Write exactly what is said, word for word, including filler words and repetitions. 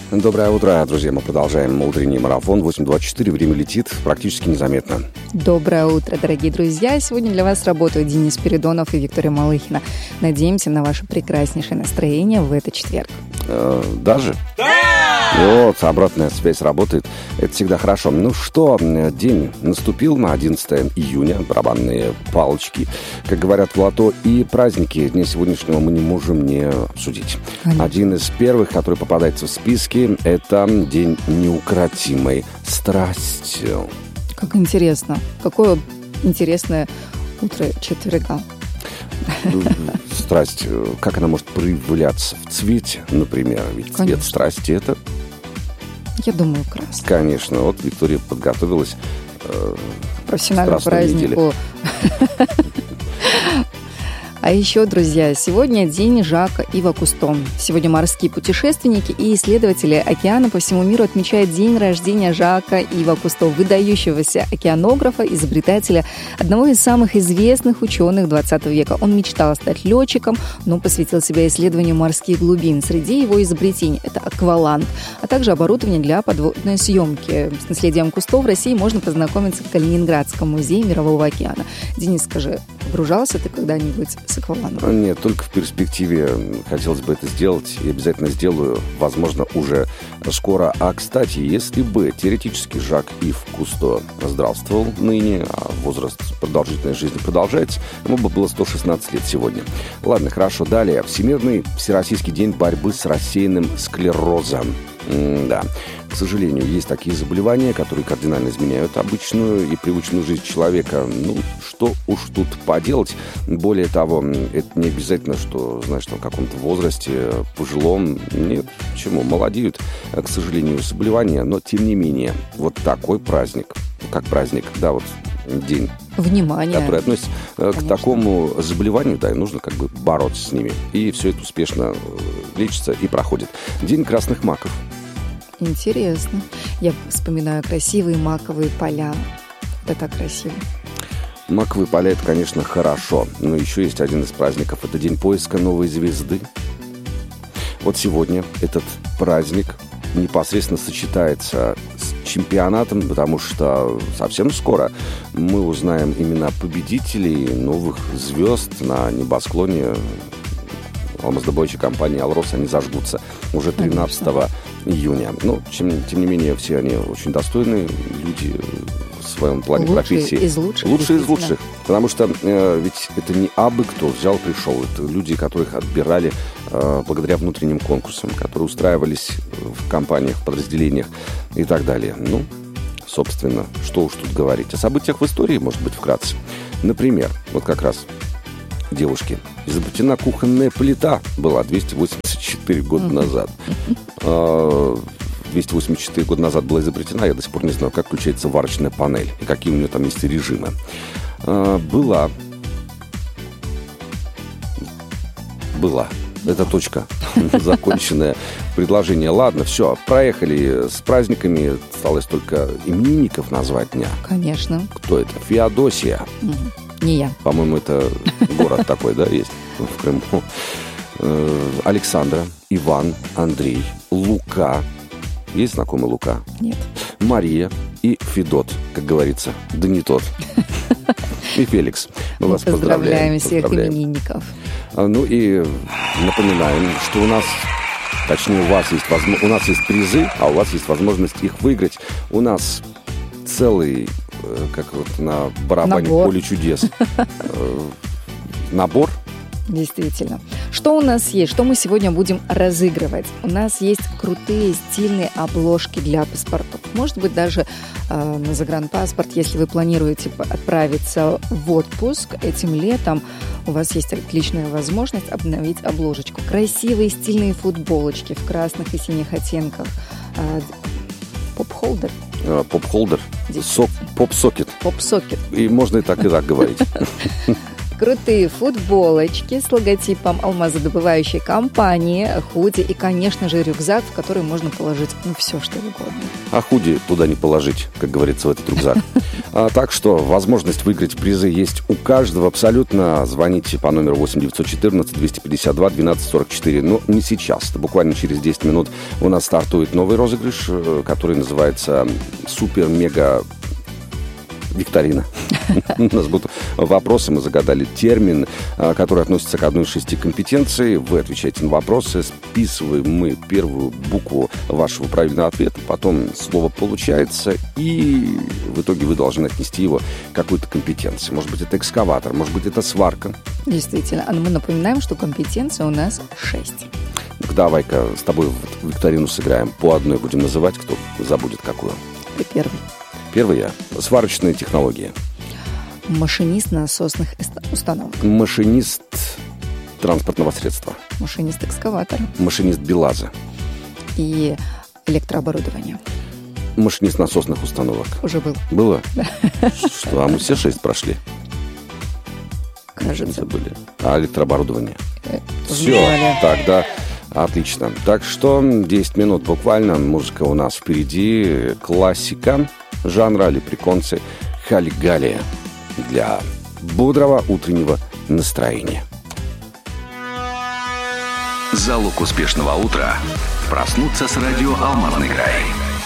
Доброе утро, друзья. Мы продолжаем утренний марафон. восемь двадцать четыре. Время летит практически незаметно. Доброе утро, дорогие друзья. Сегодня для вас работают Денис Спиридонов и Виктория Малыхина. Надеемся на ваше прекраснейшее настроение в этот четверг. Э, даже? Да! Вот, обратная связь работает. Это всегда хорошо. Ну что, день наступил на одиннадцатое июня. Барабанные палочки, как говорят в лото. И праздники дня сегодняшнего мы не можем не обсудить. Конечно. Один из первых, который попадается в списки, это День неукротимой страсти. Как интересно. Какое интересное утро четверга. Страсть, как она может проявляться в цвете, например? Ведь Конечно. Цвет страсти — это... Я думаю, красный. Конечно. Вот Виктория подготовилась э, К профессиональному Страстной празднику. А еще, друзья, сегодня день Жака Ива Кусто. Сегодня морские путешественники и исследователи океана по всему миру отмечают день рождения Жака Ива Кусто, выдающегося океанографа, изобретателя, одного из самых известных ученых двадцатого века. Он мечтал стать летчиком, но посвятил себя исследованию морских глубин. Среди его изобретений это акваланг, а также оборудование для подводной съемки. С наследием Кусто в России можно познакомиться в Калининградском музее Мирового океана. Денис, скажи, погружался ты когда-нибудь с аквалангом? Нет, только в перспективе хотелось бы это сделать, и обязательно сделаю, возможно, уже скоро. А, кстати, если бы теоретически Жак Ив Кусто здравствовал ныне, а возраст продолжительной жизни продолжается, ему бы было сто шестнадцать лет сегодня. Ладно, хорошо, далее. Всемирный Всероссийский день борьбы с рассеянным склерозом. М-да. К сожалению, есть такие заболевания, которые кардинально изменяют обычную и привычную жизнь человека. Ну, что уж тут поделать. Более того, это не обязательно, что, знаешь, там, в каком-то возрасте, пожилом. Нет, почему? Молодеют, к сожалению, заболевания. Но, тем не менее, вот такой праздник, как праздник, да, вот день, Внимание. который относится Конечно. К такому заболеванию, да, и нужно как бы бороться с ними. И все это успешно лечится и проходит. День красных маков. Интересно. Я вспоминаю красивые маковые поля. Это так красиво. Маковые поля — это, конечно, хорошо. Но еще есть один из праздников. Это день поиска новой звезды. Вот сегодня этот праздник непосредственно сочетается с чемпионатом, потому что совсем скоро мы узнаем имена победителей новых звезд на небосклоне алмаздобывающей компании «Алрос». Они зажгутся уже тринадцатого июня. Ну, тем, тем не менее, все они очень достойные люди в своем плане лучшие профессии. Из лучших, лучшие из лучших. Потому что э, ведь это не абы кто взял, пришел. Это люди, которых отбирали э, благодаря внутренним конкурсам, которые устраивались в компаниях, в подразделениях и так далее. Ну, собственно, что уж тут говорить. О событиях в истории, может быть, вкратце. Например, вот как раз девушки. Изобретена кухонная плита была двести восемьдесят четыре года назад. двести восемьдесят четыре года назад была изобретена. Я до сих пор не знаю, как включается варочная панель и какие у нее там есть режимы. Была. Была. Это точка. Законченное предложение. Ладно, все, проехали с праздниками. Осталось только именинников назвать дня. Конечно. Кто это? Феодосия. Не я. По-моему, это город такой, да, есть в Крыму. Александра, Иван, Андрей, Лука. Есть знакомый Лука? Нет. Мария и Федот, как говорится. Да не тот. И Феликс. Мы Мы вас поздравляем. поздравляем всех поздравляем. именинников. Ну и напоминаем, что у нас, точнее, у вас есть возможность, у нас есть призы, а у вас есть возможность их выиграть. У нас целый, как вот на барабане Набор. «Поле чудес», набор. Действительно. Что у нас есть? Что мы сегодня будем разыгрывать? У нас есть крутые стильные обложки для паспортов. Может быть, даже э, на загранпаспорт, если вы планируете отправиться в отпуск этим летом, у вас есть отличная возможность обновить обложечку. Красивые стильные футболочки в красных и синих оттенках. Э, поп-холдер. Э, поп-холдер. Сок, поп-сокет. Поп-сокет. И можно и так, и так говорить. крутые футболочки с логотипом алмазодобывающей компании, худи и, конечно же, рюкзак, в который можно положить ну, все, что угодно. А худи туда не положить, как говорится, в этот рюкзак. А, так что возможность выиграть призы есть у каждого абсолютно. Звоните по номеру восемь девятьсот четырнадцать двести пятьдесят два двенадцать сорок четыре. Но не сейчас. Буквально через десять минут у нас стартует новый розыгрыш, который называется «Супер-мега викторина». У нас будут вопросы, мы загадали термин, который относится к одной из шести компетенций. Вы отвечаете на вопросы, списываем мы первую букву вашего правильного ответа, потом слово получается, и в итоге вы должны отнести его к какой-то компетенции. Может быть, это экскаватор, может быть, это сварка. Действительно. А мы напоминаем, что компетенций у нас шесть. Так давай-ка с тобой в викторину сыграем. По одной будем называть, кто забудет какую. Ты первый. Первый я. Сварочные технологии. Машинист насосных установок. Машинист транспортного средства. Машинист экскаватора. Машинист БелАЗа. И электрооборудование. Машинист насосных установок. Уже был. Было? Да. Что, а мы все шесть прошли? Кажется. Забыли. А электрооборудование? Э, Все, знали. тогда отлично. Так что десять минут буквально. Музыка у нас впереди. Классика жанра леприконцы Хали-Гали для бодрого утреннего настроения. Залог успешного утра – проснуться с радио «Алмазный край».